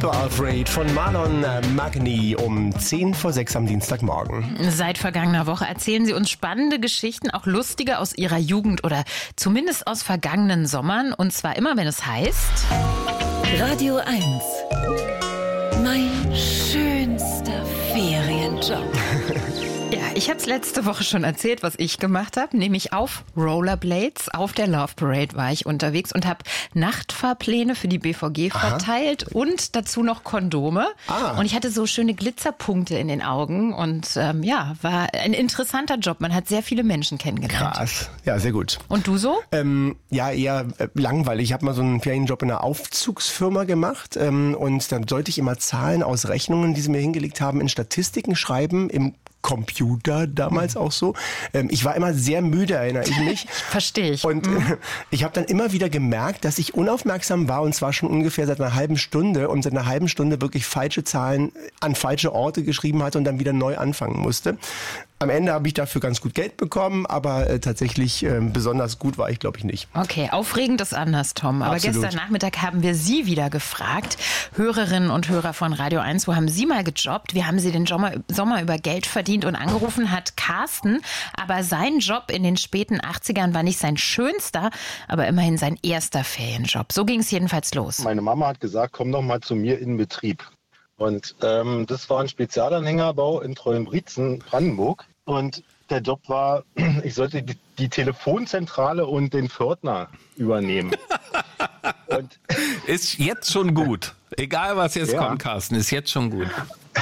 You Are Afraid von Marlon Magni um 5:10 am Dienstagmorgen. Seit vergangener Woche erzählen Sie uns spannende Geschichten, auch lustige aus Ihrer Jugend oder zumindest aus vergangenen Sommern. Und zwar immer, wenn es heißt... Radio 1. Mein schönster Ferienjob. Ja, ich habe es letzte Woche schon erzählt, was ich gemacht habe, nämlich auf Rollerblades. Auf der Love Parade war ich unterwegs und habe Nachtfahrpläne für die BVG verteilt und dazu noch Kondome. Und ich hatte so schöne Glitzerpunkte in den Augen und war ein interessanter Job. Man hat sehr viele Menschen kennengelernt. Krass, ja, sehr gut. Und du so? Eher langweilig. Ich habe mal so einen Ferienjob in einer Aufzugsfirma gemacht und dann sollte ich immer Zahlen aus Rechnungen, die sie mir hingelegt haben, in Statistiken schreiben, im Computer damals auch so. Ich war immer sehr müde, erinnere ich mich. Verstehe ich. Und ich habe dann immer wieder gemerkt, dass ich unaufmerksam war und zwar schon ungefähr seit einer halben Stunde und seit einer halben Stunde wirklich falsche Zahlen an falsche Orte geschrieben hatte und dann wieder neu anfangen musste. Am Ende habe ich dafür ganz gut Geld bekommen, aber tatsächlich besonders gut war ich, glaube ich, nicht. Okay, aufregend ist anders, Tom. Aber Absolut. Gestern Nachmittag haben wir Sie wieder gefragt, Hörerinnen und Hörer von Radio 1, wo haben Sie mal gejobbt? Wie haben Sie den Sommer über Geld verdient? Und angerufen hat Carsten, aber sein Job in den späten 80ern war nicht sein schönster, aber immerhin sein erster Ferienjob. So ging es jedenfalls los. Meine Mama hat gesagt, komm doch mal zu mir in den Betrieb. Und das war ein Spezialanhängerbau in Treuenbrietzen, Brandenburg. Und der Job war, ich sollte die Telefonzentrale und den Pförtner übernehmen. Und ist jetzt schon gut. Egal, was jetzt kommt, Carsten, ist jetzt schon gut.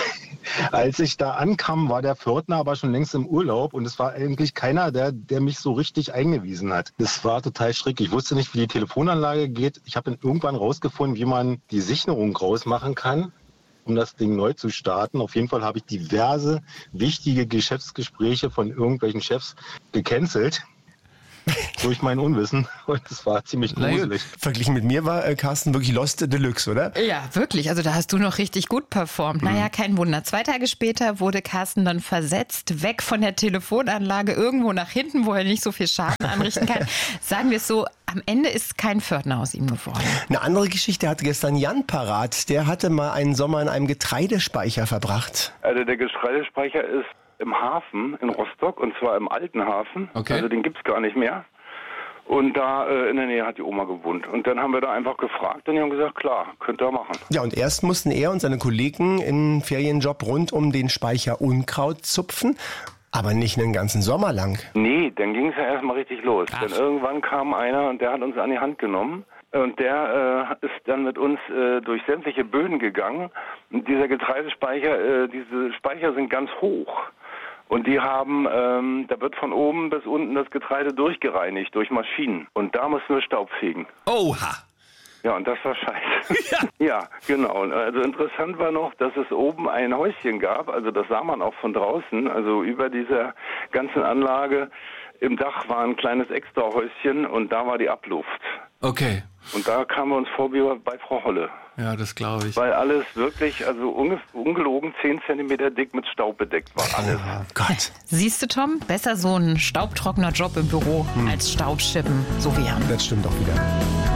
Als ich da ankam, war der Pförtner aber schon längst im Urlaub und es war eigentlich keiner, der mich so richtig eingewiesen hat. Das war total schrecklich. Ich wusste nicht, wie die Telefonanlage geht. Ich habe dann irgendwann rausgefunden, wie man die Sicherung rausmachen kann, um das Ding neu zu starten. Auf jeden Fall habe ich diverse wichtige Geschäftsgespräche von irgendwelchen Chefs gecancelt. Durch mein Unwissen. Und es war ziemlich gruselig. Verglichen mit mir war Carsten wirklich Lost Deluxe, oder? Ja, wirklich. Also da hast du noch richtig gut performt. Naja, kein Wunder. 2 Tage später wurde Carsten dann versetzt, weg von der Telefonanlage, irgendwo nach hinten, wo er nicht so viel Schaden anrichten kann. Sagen wir es so, am Ende ist kein Pförtner aus ihm geworden. Eine andere Geschichte hatte gestern Jan parat. Der hatte mal einen Sommer in einem Getreidespeicher verbracht. Also der Getreidespeicher ist im Hafen in Rostock, und zwar im alten Hafen. Okay. Also den gibt's gar nicht mehr. Und da in der Nähe hat die Oma gewohnt. Und dann haben wir da einfach gefragt und die haben gesagt, klar, könnt ihr machen. Ja, und erst mussten er und seine Kollegen im Ferienjob rund um den Speicher Unkraut zupfen, aber nicht einen ganzen Sommer lang. Nee, dann ging es ja erstmal richtig los. Denn irgendwann kam einer und der hat uns an die Hand genommen. Und der ist dann mit uns durch sämtliche Böden gegangen. Und dieser Getreidespeicher, diese Speicher sind ganz hoch. Und die haben, da wird von oben bis unten das Getreide durchgereinigt durch Maschinen. Und da mussten wir Staub fegen. Oha! Ja, und das war scheiße. Ja, genau. Also interessant war noch, dass es oben ein Häuschen gab. Also das sah man auch von draußen. Also über dieser ganzen Anlage im Dach war ein kleines Extrahäuschen und da war die Abluft. Okay. Und da kamen wir uns vor wie bei Frau Holle. Ja, das glaube ich. Weil alles wirklich, also ungelogen 10 Zentimeter dick mit Staub bedeckt war. Alles. Oh Gott. Siehst du, Tom? Besser so ein staubtrockener Job im Büro als Staubschippen, so wie Jan. Das stimmt auch wieder.